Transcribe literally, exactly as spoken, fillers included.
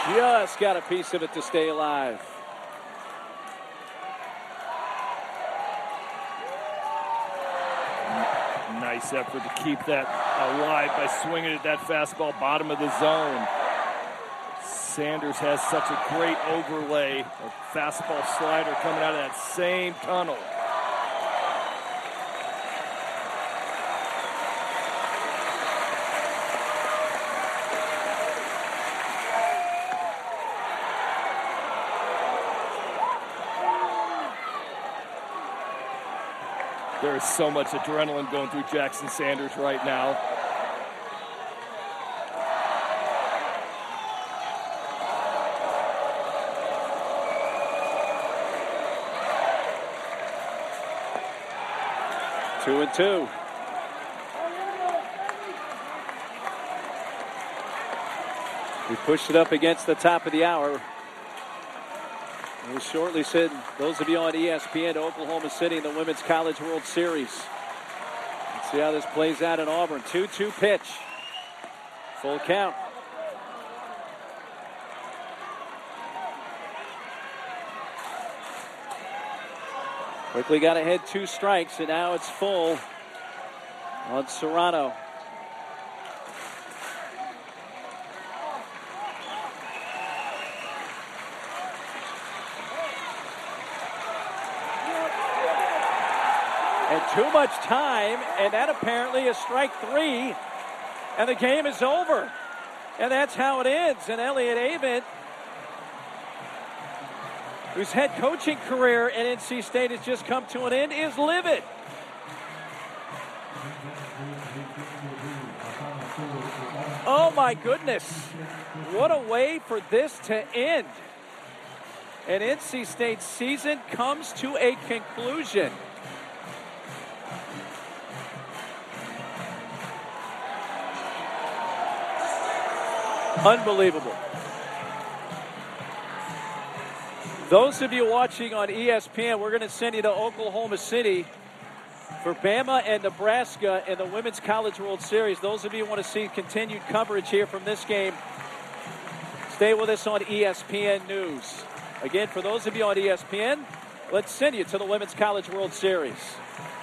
Just got a piece of it to stay alive. Nice effort to keep that alive by swinging at that fastball bottom of the zone. Sanders has such a great overlay of fastball slider coming out of that same tunnel. There is so much adrenaline going through Jackson Sanders right now. Two and two. We pushed it up against the top of the hour. We'll shortly send those of you on E S P N to Oklahoma City in the Women's College World Series. Let's see how this plays out in Auburn. two two pitch. Full count. Quickly got ahead two strikes, and now it's full on Serrano. And too much time, and that apparently is strike three, and the game is over. And that's how it ends. And Elliott Avent, whose head coaching career at N C State has just come to an end, is livid. Oh my goodness. What a way for this to end. And N C State's season comes to a conclusion. Unbelievable. Those of you watching on E S P N, we're going to send you to Oklahoma City for Bama and Nebraska in the Women's College World Series. Those of you who want to see continued coverage here from this game, stay with us on E S P N News. Again, for those of you on E S P N, let's send you to the Women's College World Series.